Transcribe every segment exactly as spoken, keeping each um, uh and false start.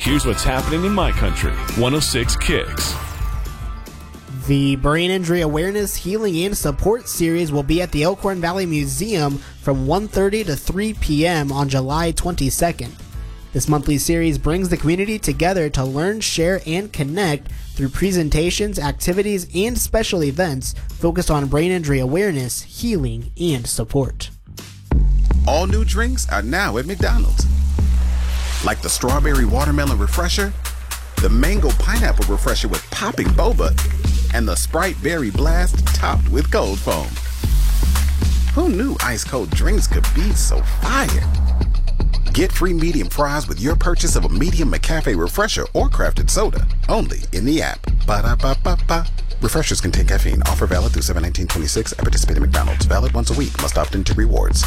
Here's what's happening in my country. one oh six Kicks. The Brain Injury Awareness, Healing, and Support Series will be at the Elkhorn Valley Museum from one thirty to three p.m. on July twenty-second. This monthly series brings the community together to learn, share, and connect through presentations, activities, and special events focused on brain injury awareness, healing, and support. All new drinks are now at McDonald's. Like the Strawberry Watermelon Refresher, the Mango Pineapple Refresher with popping boba, and the Sprite Berry Blast topped with cold foam. Who knew ice-cold drinks could be so fire? Get free medium fries with your purchase of a medium McCafe Refresher or crafted soda, only in the app. Ba-da-ba-ba-ba. Refreshers contain caffeine. Offer valid through seven nineteen twenty-six at participating McDonald's. Valid once a week. Must opt into rewards.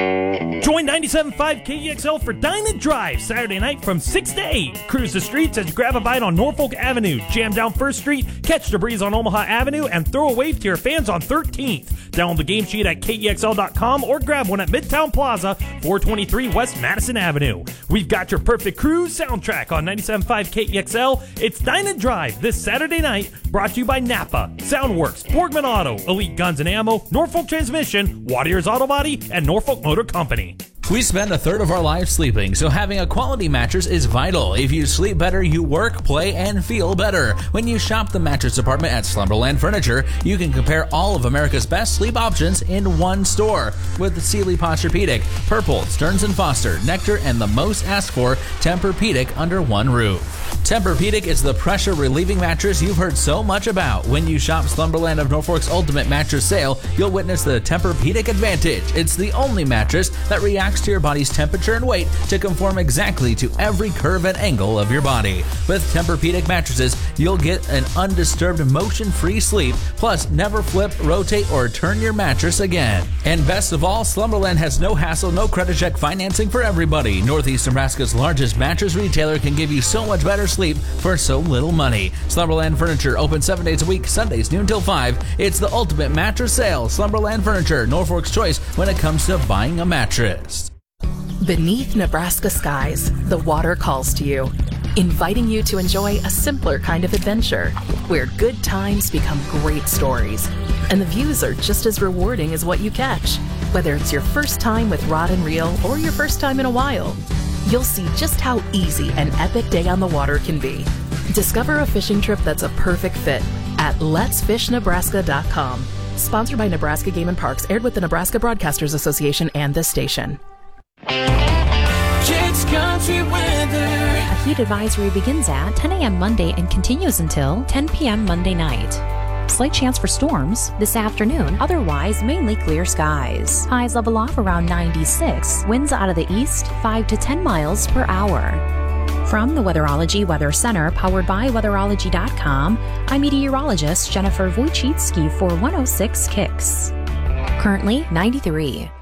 Join ninety-seven point five K E X L for Dine and Drive Saturday night from six to eight. Cruise the streets as you grab a bite on Norfolk Avenue, jam down First Street, catch the breeze on Omaha Avenue, and throw a wave to your fans on thirteenth. Download the game sheet at K E X L dot com or grab one at Midtown Plaza, four twenty-three West Madison Avenue. We've got your perfect cruise soundtrack on ninety-seven point five K E X L. It's Dine and Drive this Saturday night, brought to you by Napa, Soundworks, Borgman Auto, Elite Guns and Ammo, Norfolk Transmission, Watier's Auto Body, and Norfolk Motor Company. We spend a third of our lives sleeping, so having a quality mattress is vital. If you sleep better, you work, play, and feel better. When you shop the mattress department at Slumberland Furniture, you can compare all of America's best sleep options in one store. With Sealy Posturepedic, Purple, Stearns and Foster, Nectar, and the most asked for, Tempur-Pedic under one roof. Tempur-Pedic is the pressure-relieving mattress you've heard so much about. When you shop Slumberland of Norfolk's Ultimate Mattress Sale, you'll witness the Tempur-Pedic Advantage. It's the only mattress that reacts to your body's temperature and weight to conform exactly to every curve and angle of your body. With Tempur-Pedic mattresses, you'll get an undisturbed, motion-free sleep, plus never flip, rotate, or turn your mattress again. And best of all, Slumberland has no hassle, no credit check financing for everybody. Northeast Nebraska's largest mattress retailer can give you so much better sleep for so little money. Slumberland Furniture, open seven days a week, Sundays noon till five. It's the ultimate mattress sale. Slumberland Furniture, Norfolk's choice when it comes to buying a mattress. Beneath Nebraska skies, the water calls to you, inviting you to enjoy a simpler kind of adventure, where good times become great stories, and the views are just as rewarding as what you catch. Whether it's your first time with rod and reel or your first time in a while, you'll see just how easy an epic day on the water can be. Discover a fishing trip that's a perfect fit at lets fish nebraska dot com. Sponsored by Nebraska Game and Parks, aired with the Nebraska Broadcasters Association and this station. Kids Country Weather. A heat advisory begins at ten a.m. Monday and continues until ten p.m. Monday night. Slight chance for storms this afternoon, otherwise mainly clear skies. Highs level off around ninety-six, winds out of the east five to ten miles per hour. From the Weatherology Weather Center, powered by weatherology dot com, I'm meteorologist Jennifer Wojcicki for one oh six Kicks. Currently ninety-three.